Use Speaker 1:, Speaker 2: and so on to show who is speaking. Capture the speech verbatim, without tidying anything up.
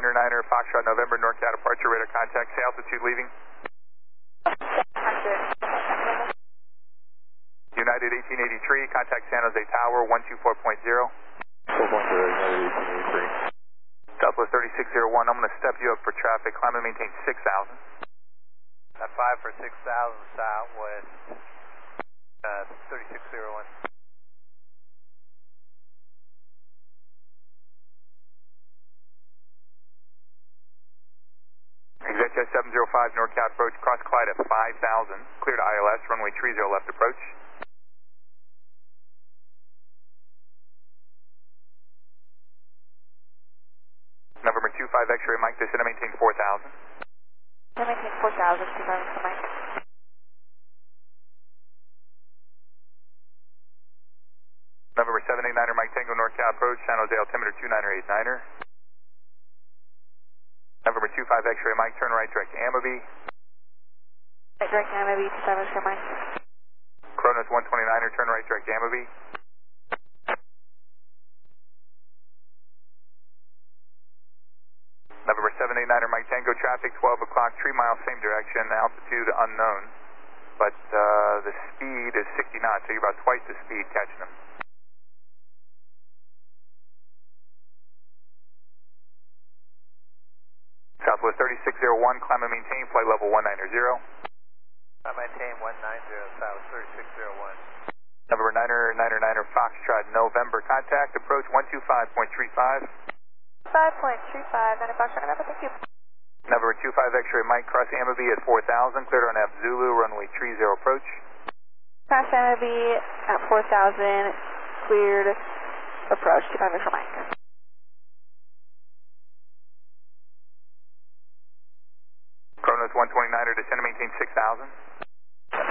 Speaker 1: niner niner Foxtrot November, NorCal departure, radar contact, say altitude leaving. United eighteen eighty-three, contact San Jose Tower, one two four point zero.
Speaker 2: four point zero, United eighteen eighty-three.
Speaker 1: Southwest thirty-six oh one, I'm going to step you up for traffic, climb and maintain six thousand.
Speaker 3: At five for six thousand Southwest, uh, thirty-six oh one.
Speaker 1: Executive seven oh five, NorCal approach, cross Clyde at five thousand, clear to I L S, runway three zero left approach. November two five X-ray Mike, descend and maintain four thousand.
Speaker 4: I maintain four thousand, two thousand for Mike.
Speaker 1: November seven eight niner Mike Tango, NorCal approach, San Jose altimeter two niner eight niner. November two five X-ray Mike, turn right direct Amity.
Speaker 4: Right direct Amity, two five X-ray Mike.
Speaker 1: Kronos one twenty-niner, turn right direct Amity. November seven eight niner Mike Tango, traffic twelve o'clock, three miles same direction, altitude unknown. But uh, the speed is sixty knots, so you're about twice the speed catching them. Southwest thirty-six oh one, climb and maintain, flight level one ninety.
Speaker 3: I maintain one ninety, Southwest thirty-six oh one.
Speaker 1: November niner niner niner Foxtrot November, contact, approach one two five point three five.
Speaker 4: five point three five, niner Foxtrot November, thank you.
Speaker 1: November two five X-ray Mike, cross Amity at four thousand, cleared on F Zulu, runway three zero approach.
Speaker 4: Pass Amity at four thousand, cleared, approach, two five X-ray Mike.
Speaker 1: Kronos one twenty-niner, descend and maintain six thousand.